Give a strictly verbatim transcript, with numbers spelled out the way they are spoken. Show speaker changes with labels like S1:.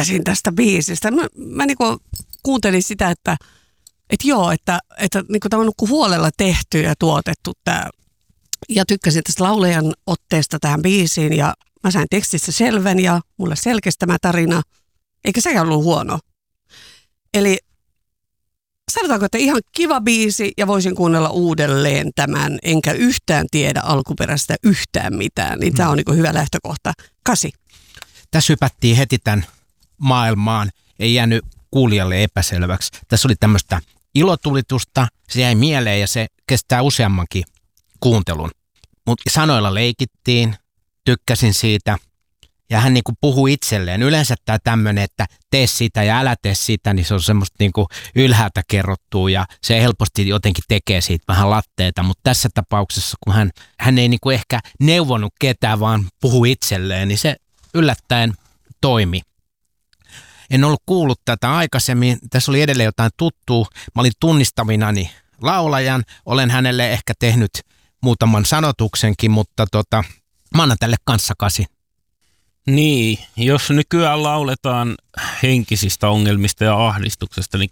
S1: tykkäsin tästä biisistä. Mä, mä niinku kuuntelin sitä, että et joo, että, että niinku tämä on niinku huolella tehty ja tuotettu tämä. Ja tykkäsin tästä laulajan otteesta tähän biisiin ja mä sain tekstistä selvän ja mulle selkesi tämä tarina. Eikä sekään ollut huono. Eli sanotaanko, että ihan kiva biisi ja voisin kuunnella uudelleen tämän, enkä yhtään tiedä alkuperäistä yhtään mitään. Niin tämä on niin kuin hyvä lähtökohta. Kasi.
S2: Tässä hypättiin heti tämän maailmaan. Ei jäänyt kuulijalle epäselväksi. Tässä oli tämmöistä ilotulitusta, se jäi mieleen ja se kestää useammankin kuuntelun. Mutta sanoilla leikittiin, tykkäsin siitä. Ja hän niin kuin puhuu itselleen. Yleensä tämä tämmöinen, että tee sitä ja älä tee sitä, niin se on semmoista niin kuin ylhäältä kerrottua ja se helposti jotenkin tekee siitä vähän latteita. Mutta tässä tapauksessa, kun hän, hän ei niin kuin ehkä neuvonut ketään, vaan puhuu itselleen, niin se yllättäen toimi. En ollut kuullut tätä aikaisemmin. Tässä oli edelleen jotain tuttua. Mä olin tunnistavinani laulajan. Olen hänelle ehkä tehnyt muutaman sanotuksenkin, mutta tota, mä annan tälle kanssa kasi.
S3: Niin, jos nykyään lauletaan henkisistä ongelmista ja ahdistuksesta, niin